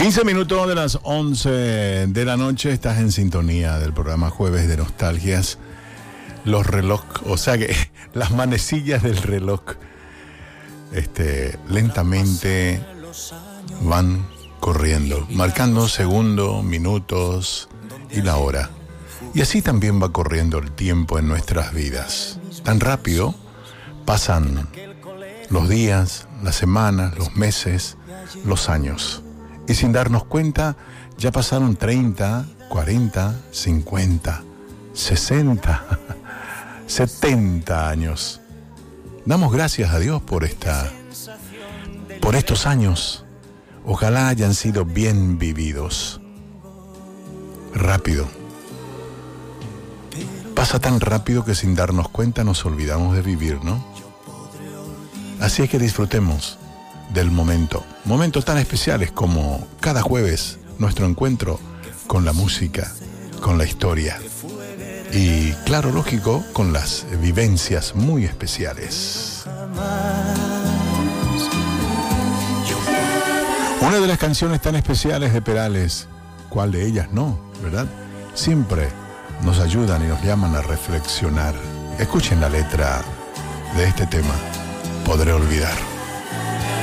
15 minutos de las 11 de la noche, estás en sintonía del programa Jueves de Nostalgias. Los reloj, o sea que las manecillas del reloj, lentamente van corriendo, marcando segundos, minutos y la hora. Y así también va corriendo el tiempo en nuestras vidas. Tan rápido pasan los días, las semanas, los meses, los años. Y sin darnos cuenta, ya pasaron 30, 40, 50, 60, 70 años. Damos gracias a Dios por estos años. Ojalá hayan sido bien vividos. Rápido. Pasa tan rápido que sin darnos cuenta nos olvidamos de vivir, ¿no? Así es que disfrutemos del momento. Momentos tan especiales como cada jueves nuestro encuentro con la música, con la historia y, claro, lógico, con las vivencias muy especiales. Una de las canciones tan especiales de Perales, ¿cuál de ellas no? ¿Verdad? Siempre nos ayudan y nos llaman a reflexionar. Escuchen la letra de este tema, Podré olvidar.